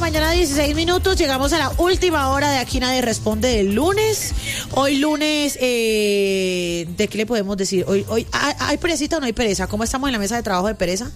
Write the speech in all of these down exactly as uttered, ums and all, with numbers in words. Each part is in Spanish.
mañana, dieciséis minutos. Llegamos a la última hora de Aquí Nadie Responde del lunes. Hoy lunes, eh, ¿de qué le podemos decir? Hoy, hoy ¿hay, ¿hay perecita o no hay pereza? ¿Cómo estamos en la mesa de trabajo de pereza?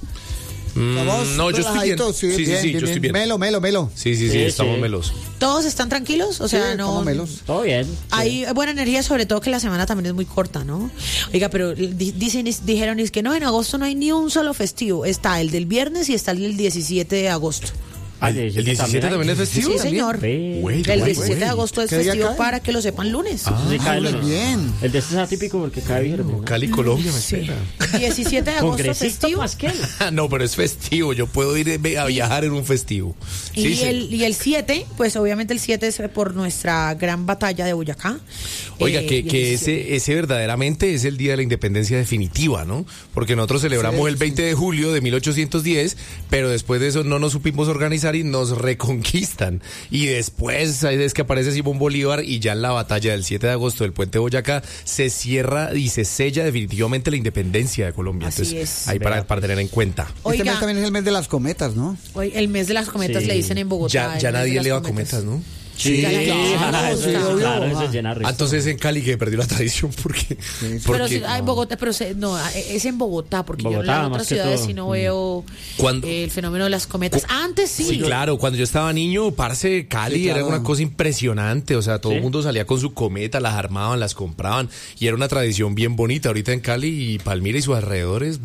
Mm, no, yo estoy bien. Sí, sí, bien, sí, bien, yo estoy bien. Melo, melo, melo. Sí, sí, sí, Sí, estamos sí. melos. ¿Todos están tranquilos? O sea, Sí, no. estamos melos. Todo bien. sí. Hay buena energía, sobre todo que la semana también es muy corta, ¿no? Oiga, pero di- dicen, dijeron es que no, en agosto no hay ni un solo festivo. Está el del viernes y está el del diecisiete de agosto. Ah, ¿el diecisiete también es festivo? Sí, ¿También? señor. Ve. Güey, El güey, diecisiete de güey. agosto es ¿Qué día festivo cae? para que lo sepan lunes. Ah, Sí, cae muy lunes. bien. El de este es atípico porque cae viernes, ¿no? Cali, Colombia, me Sí. espera. diecisiete de agosto Congresista festivo. Pasquel. No, pero es festivo, yo puedo ir a viajar en un festivo. Y, Sí, sí. el, y el siete, pues obviamente el siete es por nuestra gran batalla de Boyacá. Oiga, Eh, que, y el que diecisiete. ese, ese verdaderamente es el día de la independencia definitiva, ¿no? Porque nosotros celebramos Sí, el veinte de julio de mil ochocientos diez, pero después de eso no nos supimos organizar y nos reconquistan. Y después ahí es que aparece Simón Bolívar y ya en la batalla del siete de agosto del Puente Boyacá se cierra y se sella definitivamente la independencia de Colombia. Así Entonces, es. ahí para, para tener en cuenta. Este Oiga, mes también es el mes de las cometas, ¿no? hoy, el mes de las cometas Sí. le dicen en Bogotá. Ya, el ya mes de nadie las le va a cometas, ¿no? Sí, Ya la gente- claro, Ah, eso, sí, es- obvio. claro, eso Ah. es llenar Ah, resto. entonces en Cali que perdió la tradición porque... Pero porque- sí, ah, en Bogotá, pero se- no, es en Bogotá, porque yo en Bogotá, las otras más que ciudades todo. sí no veo Cuando- eh, el fenómeno de las cometas. Antes sí. Sí, claro, cuando yo estaba niño, parce, Cali Sí, claro. era una cosa impresionante, o sea, todo el ¿Sí? mundo salía con su cometa, las armaban, las compraban, y era una tradición bien bonita. Ahorita en Cali y Palmira y sus alrededores,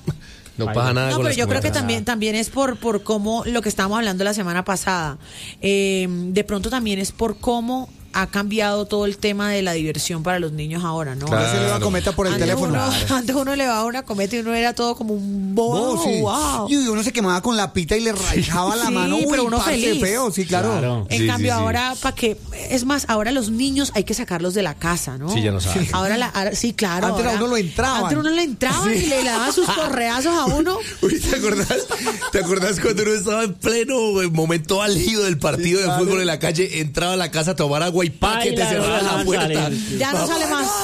no Ay, pasa no. nada No, con pero las yo creo que cometas. también, también es por, por cómo lo que estábamos hablando la semana pasada. Eh, de pronto también es por cómo ha cambiado todo el tema de la diversión para los niños ahora, ¿no? Claro. Ya se le va cometa por el Antes teléfono. uno, antes uno le daba una cometa y uno era todo como un bobo. Oh, sí. Wow. Y uno se quemaba con la pita y le rayaba la Sí, mano. Uy, pero uno parce, feliz. feo, sí, claro. Claro. En Sí, cambio sí, sí. ahora, para que, es más, ahora los niños hay que sacarlos de la casa, ¿no? Sí, ya no saben. Ahora, la, ahora- sí, claro. Antes a ahora- uno lo entraban. Antes uno le entraban y le daban sus correazos a uno. Uy, ¿te acordás? ¿Te acordás cuando uno estaba en pleno eh, momento álgido del partido Sí, de claro. fútbol en la calle, entraba a la casa a tomar agua y pa, que te Baila, cerraban la baila, puerta? baila. Ya no sale más.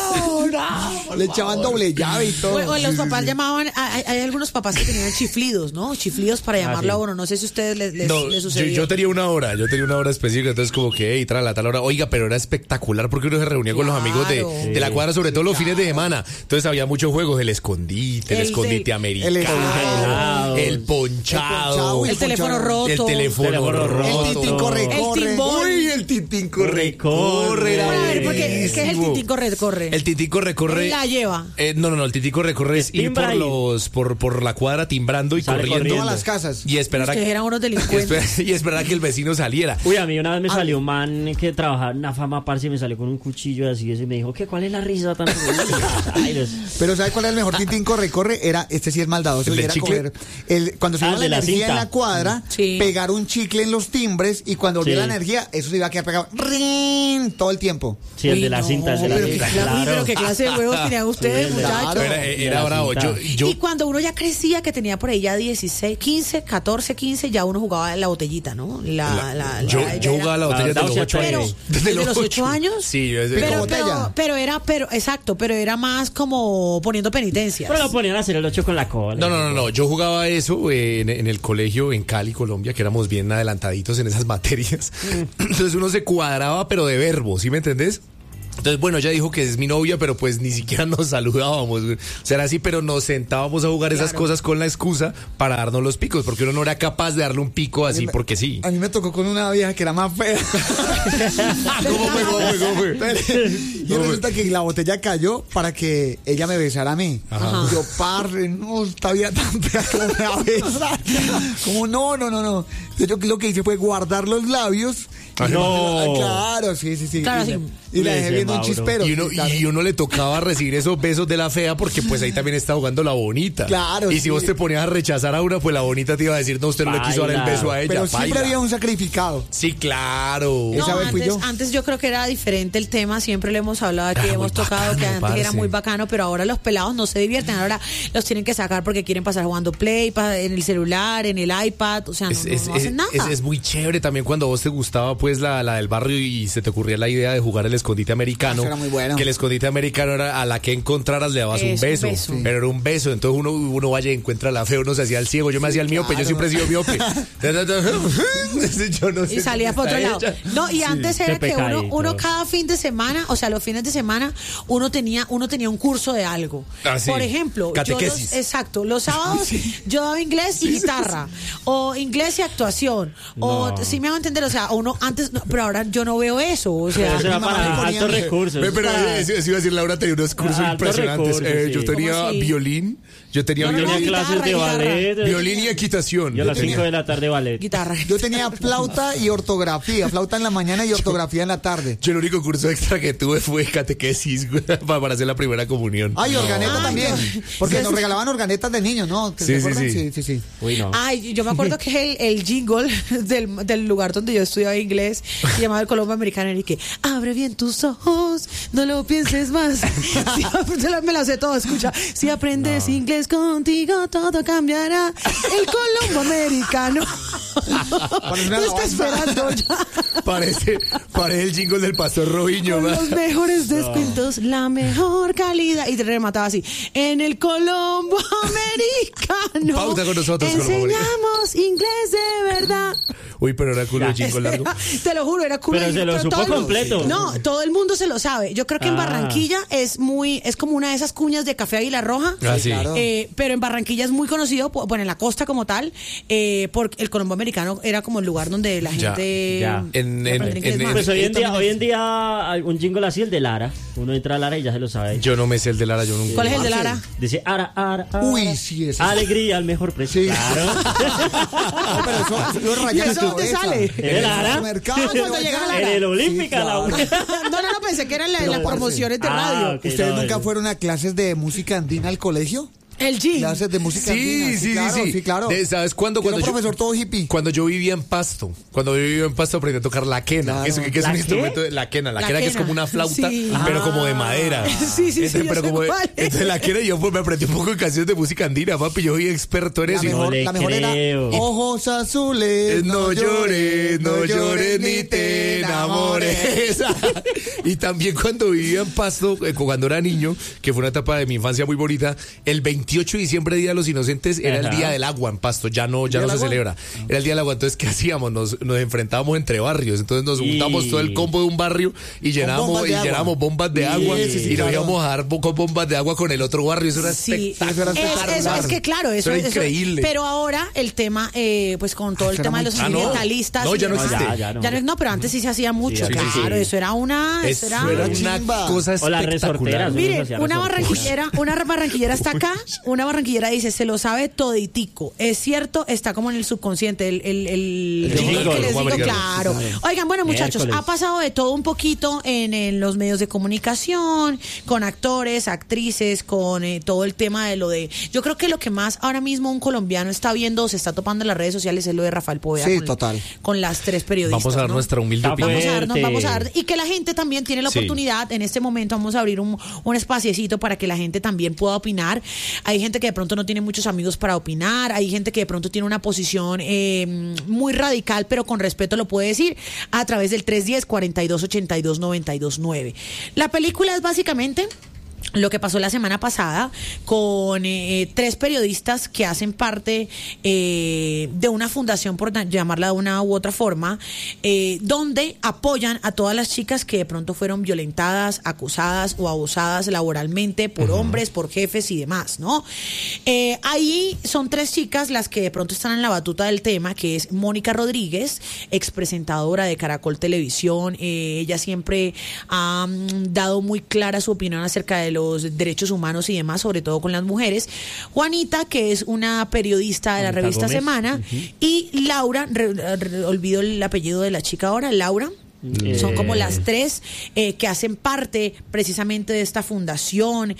Le echaban doble llave y todo. O, o los Sí, sí, papás sí. llamaban, hay, hay algunos papás que tenían chiflidos, ¿no? Chiflidos para llamarlo sí. a uno. No sé si a ustedes les, les, No, les yo, sucedió. yo tenía una hora, yo tenía una hora específica, entonces como que, hey, trae la tal hora. Oiga, pero era espectacular porque uno se reunía con los amigos de, Claro. de la cuadra, sobre todo los fines de semana. Entonces había muchos juegos, el escondite, el, El escondite del- americano, el congelado, el el ponchado, ponchado, el teléfono roto. el teléfono Teléfono roto. El titín corre, El corre. timbón. Uy, el titín corre, Corre, corre. era Bueno, a ver, porque, ¿qué es el buenísimo. titín corre, corre? El titín corre, corre. Él la lleva. Eh, no, no, no, el titín corre, corre es ir Timbra por ahí. los, por, por la cuadra timbrando y Sale corriendo. corriendo. Todas las casas. Y esperar a Que eran unos y delincuentes. esperar, y esperar a que el vecino saliera. Uy, a mí una vez me salió un man que trabajaba en una fama parce y me salió con un cuchillo así y me dijo, ¿qué? ¿Cuál es la risa tan? Ay, los- Pero ¿sabe cuál era el mejor tintín corre corre? Era, este sí es maldadoso, ¿El y del era chicle? coger el, cuando se Ah, iba la de la energía cinta. en la cuadra, Sí. pegar un chicle en los timbres y cuando volvía Sí. la energía, eso se iba a quedar pegado ¡rin! Todo el tiempo. Sí, el Uy, de la no, cinta, el de la pero cinta, qué cla- uy, claro. pero qué clase de huevos tenían ustedes, Sí, muchachos. claro. Era, De era la bravo. cinta. Yo, yo, Y cuando uno ya crecía, que tenía por ahí ya dieciséis, quince, catorce, quince, ya uno jugaba la botellita, ¿no? La, la- la- yo, la- yo ya jugaba la era- botella La desde los verdad, ocho pero, años. ¿desde los ocho años? Sí, yo desde Pero, Pico pero, botella. pero era, pero, exacto, pero era más como poniendo penitencias. Pero lo ponían a hacer el ocho con la cola. No, no, no, no. Yo jugaba eso eh, en, en el colegio en Cali, Colombia, que éramos bien adelantaditos en esas materias. Entonces uno se cuadraba, pero de verbo, ¿sí me entendés? Entonces, bueno, ella dijo que es mi novia, pero pues ni siquiera nos saludábamos. O sea, era así, pero nos sentábamos a jugar esas Claro. cosas con la excusa para darnos los picos, porque uno no era capaz de darle un pico así porque sí. A mí me tocó con una vieja que era más fea. ¿Cómo fue? ¿Cómo fue? ¿Cómo fue? Y resulta que la botella cayó para que ella me besara a mí. Ajá. Y yo, parre, no, esta vida tan fea como me va a besar. Como, no, no, no, no. Entonces yo lo que hice fue guardar los labios. Ay, no. Claro, sí, sí, sí. Claro, y, sí. la- y la Ese dejé viendo un Mauro. chispero. Y uno, sí, claro. y uno le tocaba recibir esos besos de la fea porque pues ahí también está jugando la bonita. Claro, Y si sí. vos te ponías a rechazar a una, pues la bonita te iba a decir, no, usted no le quiso dar el Baila. beso a ella. Pero siempre baila. había un sacrificado. Sí, claro. No, Esa vez fui antes, yo. antes yo creo que era diferente el tema, siempre le hemos hablado aquí, Era hemos muy tocado que bacano, antes parce. era muy bacano, pero ahora los pelados no se divierten, ahora los tienen que sacar porque quieren pasar jugando play pa- en el celular, en el iPad, o sea, no, Es, no- es- no hacen es- nada. es- es muy chévere también cuando a vos te gustaba pues la, la del barrio y se te ocurría la idea de jugar el escondite americano. Ah, eso era muy bueno. Que el escondite americano era a la que encontraras le dabas Es un un beso. beso. Pero era un beso. Entonces uno, uno vaya y encuentra la fe, uno se hacía el ciego. Yo me hacía el miope, yo siempre he sido miope. Yo no sé Y salía cómo por otro está lado. hecha. No, y antes era de que uno, pecadito. uno cada fin de semana, o sea, los fines de semana, uno tenía, uno tenía un curso de algo. Ah, sí. Por ejemplo, yo los, Catequesis. exacto, los sábados yo daba inglés y guitarra, o inglés y actuación, o No. si me van a entender, o sea, uno antes, no, pero ahora yo no veo eso, o sea, Eso era mi mamá me para ponía- altos recursos. Ve, pero Para- eso eso iba a decir, Laura tenía unos cursos Altos impresionantes. recursos, Eh, sí. Yo tenía ¿Cómo así? violín, yo tenía No, no, Yo no, violín, tenía clases de guitarra, ballet. violín y equitación. Y a Yo las tenía. cinco de la tarde ballet. guitarra. Yo tenía flauta y ortografía, flauta en la mañana y ortografía en la tarde. Yo el único curso extra que tuve fue catequesis güey, para para hacer la primera comunión. Ay, organeta Ay, también. no. Porque Sí, nos sí. regalaban organetas de niños, ¿no? ¿Te Sí, sí, acuerdan? sí. sí, sí, sí. Uy, no. Ay, yo me acuerdo que el, el jingle del, del lugar donde yo estudiaba inglés, se llamaba el Colombo Americano, y que abre bien tus ojos, no lo pienses más. Si, me lo sé todo, escucha. Si aprendes inglés contigo, todo cambiará. El Colombo Americano. Parece una ¿Qué está alabanza. esperando ya? Parece, parece el jingle del pastor Robinho. Con ¿verdad? los mejores descuentos, la mejor calidad. Y te remataba así. En el Colombo Americano. Pausa con nosotros, Colombo Americano. enseñamos inglés de verdad. Uy, pero era culo de jingle largo. Te lo juro, era culo. Pero se lo supo todo el mundo- completo. No, todo el mundo se lo sabe. Yo creo que en Ah. Barranquilla es muy, es como una de esas cuñas de Café Águila Roja. Ah, sí. claro. Eh, pero en Barranquilla es muy conocido, po- bueno, en la costa como tal, eh, porque el Colombo Americano era como el lugar donde la Ya, gente ya. En- aprendía en- inglés en- más. Pues hoy en Yo día, también- hoy en día un jingle así, el de Lara. Uno entra a Lara y ya se lo sabe. Yo no me sé el de Lara, yo nunca. ¿Cuál es el de Lara? Dice Ara, Ara, Ara. Uy, sí, ese. Alegría al mejor precio. Sí. Claro. No, pero eso lo ¿Y rayan eso la dónde cabeza. sale? ¿Es de Lara? En el mercado, Cuando allá. llega En Lara. el Olímpica, Sí, la claro. No, no, no, pensé que eran la- Pero las parce. promociones de Ah, radio. ok. ¿Ustedes no, nunca no. fueron a clases de música andina al colegio? El G. Clases de música Sí, andina. sí, sí, claro, sí. sí, claro. De- ¿Sabes cuándo? Yo era Cuando yo- profesor todo hippie. Cuando yo vivía en Pasto, cuando yo vivía en Pasto aprendí a tocar la quena, Claro. que es, que es ¿La un qué? instrumento de la quena, la, La quena, que es quena. como una flauta, Sí. pero Ah. como de madera. Sí, sí, sí, Entonces, yo pero sé como, cuál es. entonces la quena yo pues, me aprendí un poco de canciones de música andina, papi, yo soy experto en La eso. y- mejor, le la mejor era creo. ojos azules. Eh, No llores, no llores ni te enamores. Y también cuando vivía en Pasto, eh, cuando era niño, que fue una etapa de mi infancia muy bonita, el veintiocho de diciembre, Día de los Inocentes, era Ajá. el Día del Agua en Pasto, ya no, ya ¿Día no del se agua? celebra. Era el Día del Agua, entonces, ¿qué hacíamos? Nos, nos enfrentábamos entre barrios, entonces nos Y- juntamos todo el combo de un barrio y llenábamos, bombas de y agua. llenábamos bombas de Sí, agua sí, sí, y nos claro. íbamos a dar bo- con bombas de agua con el otro barrio, eso era Sí, espectacular. Eso era es, espectacular. eso, es que claro, eso, Eso era eso- increíble. Pero ahora el tema, eh, pues con todo el Eso era tema de muy los Ah, no. ambientalistas. No, y ya no demás, existe. Ya, ya no. ya no, no, pero antes sí se hacía mucho, Sí, sí, claro, sí. eso era una, eso Eso era, era una una chimba. cosa O las espectacular. resorteras. Mire, hacía una resortes. barranquillera, una barranquillera está acá, una barranquillera dice, se lo sabe toditico. Es cierto, está como en el subconsciente, el, el, el, El jingle jingle, que les como digo, americano. claro. Oigan, bueno, muchachos, Miércoles. ha pasado de todo un poquito en, en los medios de comunicación, con actores, actrices, con eh, todo el tema de lo de... Yo creo que lo que más ahora mismo un colombiano está viendo, se está topando en las redes sociales, es lo de Rafael Poveda. Sí, con, total. Con las tres periodistas. Vamos a dar ¿no? nuestra humilde Está opinión. Vamos a dar, nos Fuerte. vamos a dar. Y que la gente también tiene la Sí. oportunidad, en este momento vamos a abrir un, un espaciecito para que la gente también pueda opinar. Hay gente que de pronto no tiene muchos amigos para opinar, hay gente que de pronto tiene una posición eh, muy radical, pero con respeto lo puede decir a través del tres uno cero, cuatro dos ocho dos, nueve dos nueve. La película es básicamente lo que pasó la semana pasada con eh, tres periodistas que hacen parte eh, de una fundación, por llamarla de una u otra forma, eh, donde apoyan a todas las chicas que de pronto fueron violentadas, acusadas o abusadas laboralmente por hombres, por jefes y demás, ¿no? Eh, ahí son tres chicas las que de pronto están en la batuta del tema, que es Mónica Rodríguez, expresentadora de Caracol Televisión. Eh, ella siempre ha mm, dado muy clara su opinión acerca de los derechos humanos y demás, sobre todo con las mujeres. Juanita, que es una periodista de la Juanita revista Gómez. Semana, y Laura, re- re- olvido el apellido de la chica ahora, Laura. Son como las tres eh, que hacen parte precisamente de esta fundación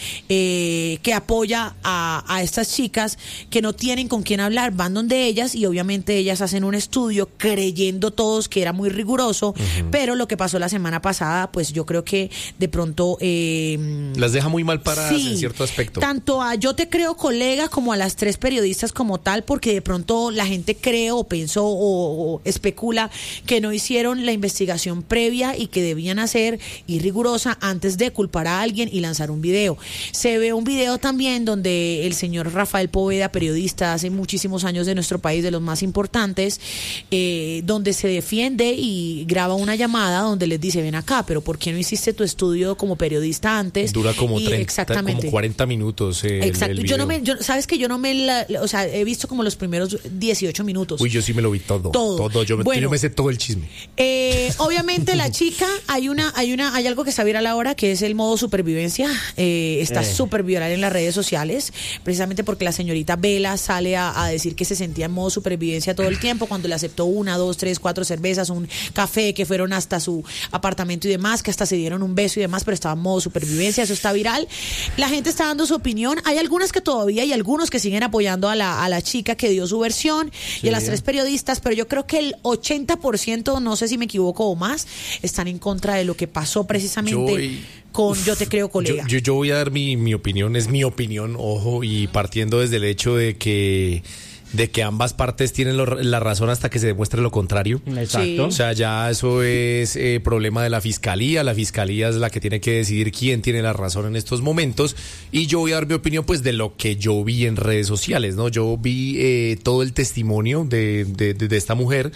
eh, que apoya a, a estas chicas que no tienen con quién hablar, van donde ellas y obviamente ellas hacen un estudio creyendo todos que era muy riguroso, uh-huh. pero lo que pasó la semana pasada, pues yo creo que de pronto... Eh, las deja muy mal paradas sí, en cierto aspecto. Tanto a Yo Te Creo Colega como a las tres periodistas como tal, porque de pronto la gente cree o pensó o, o especula que no hicieron la investigación investigación previa y que debían hacer y rigurosa antes de culpar a alguien y lanzar un video. Se ve un video también donde el señor Rafael Poveda, periodista hace muchísimos años de nuestro país, de los más importantes, eh, donde se defiende y graba una llamada donde les dice, ven acá, pero ¿por qué no hiciste tu estudio como periodista antes? Dura como Y treinta, exactamente. como cuarenta minutos. eh, Exacto. el, el yo no video. me, yo, sabes que yo no me, la, o sea, he visto como los primeros dieciocho minutos. Uy, yo sí me lo vi todo. Todo. Todo. Yo, me, Bueno. yo me sé todo el chisme. Eh, obviamente la chica, hay una, hay una, hay algo que está viral ahora que es el modo supervivencia. Eh, está Eh. súper viral en las redes sociales, precisamente porque la señorita Vela sale a, a decir que se sentía en modo supervivencia todo el tiempo cuando le aceptó una, dos, tres, cuatro cervezas, un café, que fueron hasta su apartamento y demás, que hasta se dieron un beso y demás, pero estaba en modo supervivencia. Eso está viral. La gente está dando su opinión. Hay algunas que todavía y algunos que siguen apoyando a la, a la chica que dio su versión y a las tres periodistas, pero yo creo que el ochenta por ciento, no sé si me equivoco o más, están en contra de lo que pasó precisamente Yo, y- con Yo Te Creo, Yo, colega. yo, yo voy a dar mi, mi opinión, es mi opinión, ojo, y partiendo desde el hecho de que de que ambas partes tienen lo- la razón hasta que se demuestre lo contrario. Exacto. O sea, ya eso es eh, problema de la fiscalía. La fiscalía es la que tiene que decidir quién tiene la razón en estos momentos. Y yo voy a dar mi opinión, pues, de lo que yo vi en redes sociales, ¿no? Yo vi eh, todo el testimonio de, de, de, de esta mujer.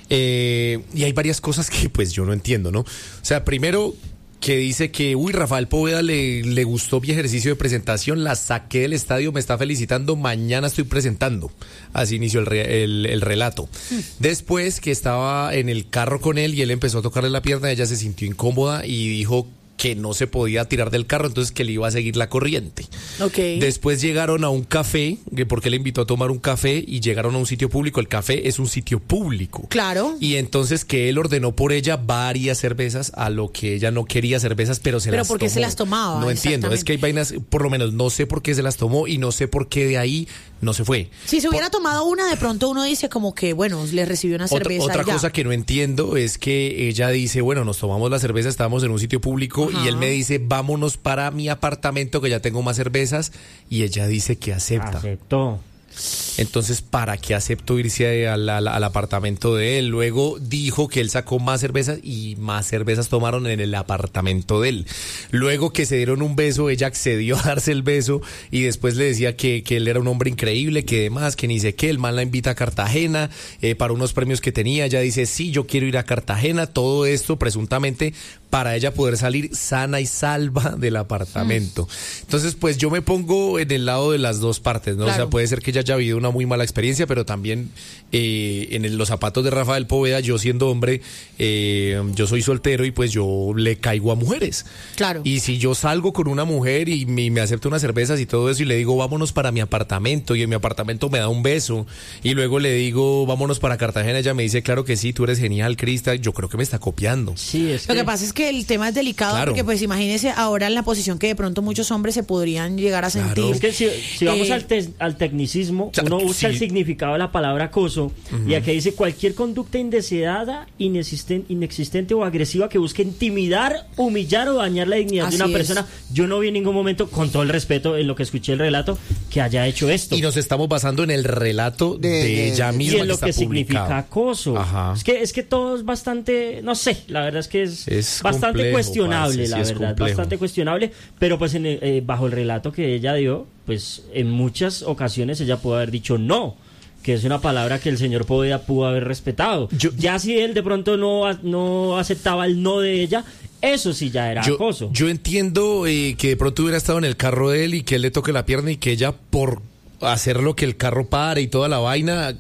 Eh, y hay varias cosas que, pues, yo no entiendo, ¿no? O sea, primero, que dice que, uy, Rafael Poveda le, le gustó mi ejercicio de presentación, la saqué del estadio, me está felicitando, mañana estoy presentando. Así inició el, re- el, el relato. Después que estaba en el carro con él y él empezó a tocarle la pierna, ella se sintió incómoda y dijo que no se podía tirar del carro, entonces que le iba a seguir la corriente. Ok. Después llegaron a un café, que porque le invitó a tomar un café y llegaron a un sitio público. El café es un sitio público. Claro. Y entonces que él ordenó por ella varias cervezas, a lo que ella no quería cervezas, pero se Pero las ¿por qué tomó. se las tomaba? No entiendo, es que hay vainas, por lo menos no sé por qué se las tomó y no sé por qué de ahí no se fue. Si se hubiera tomado una, de pronto uno dice como que, bueno, le recibió una Otra, cerveza otra y ya. cosa que no entiendo es que ella dice, bueno, nos tomamos la cerveza, estábamos en un sitio público. Ajá. Y él me dice, vámonos para mi apartamento que ya tengo más cervezas, y ella dice que acepta. Aceptó. Entonces, ¿para qué aceptó irse al, al- al apartamento de él? Luego dijo que él sacó más cervezas y más cervezas tomaron en el apartamento de él. Luego que se dieron un beso, ella accedió a darse el beso y después le decía que, que él era un hombre increíble, que demás, que ni sé qué. El man la invita a Cartagena eh, para unos premios que tenía. Ella dice, sí, yo quiero ir a Cartagena. Todo esto presuntamente para ella poder salir sana y salva del apartamento. Entonces, pues yo me pongo en el lado de las dos partes, ¿no? Claro. O sea, puede ser que ella haya habido una muy mala experiencia, pero también eh, en el- los zapatos de Rafael Poveda, yo siendo hombre, eh, yo soy soltero y pues yo le caigo a mujeres. Claro. Y si yo salgo con una mujer y me, me acepta unas cervezas y todo eso y le digo, vámonos para mi apartamento, y en mi apartamento me da un beso, y luego le digo, vámonos para Cartagena, ella me dice, claro que sí, tú eres genial, Crista, yo creo que me está copiando. Sí, es Lo que pasa es que el tema es delicado Claro. porque pues imagínese ahora en la posición que de pronto muchos hombres se podrían llegar a Claro. sentir. Es que si, si vamos Eh, al, te- al tecnicismo, sea, uno busca sí. el significado de la palabra acoso, y aquí dice cualquier conducta indeseada, inexisten- inexistente o agresiva que busque intimidar, humillar o dañar la dignidad Así de una es. persona. Yo no vi en ningún momento, con todo el respeto en lo que escuché el relato, que haya hecho esto. Y nos estamos basando en el relato de, De- de- ella de- misma Y en lo está que publicado. significa acoso. Ajá. Es que es que todo es bastante, no sé, la verdad es que es, Es bastante complejo, cuestionable, parce, sí, la es verdad, complejo. bastante cuestionable, pero pues en el- eh, bajo el relato que ella dio, pues en muchas ocasiones ella pudo haber dicho no, que es una palabra que el señor Poveda pudo haber respetado. Yo- ya si él de pronto no, a- no aceptaba el no de ella, eso sí ya era Yo, acoso. yo entiendo eh, que de pronto hubiera estado en el carro de él y que él le toque la pierna y que ella por hacer lo que el carro pare y toda la vaina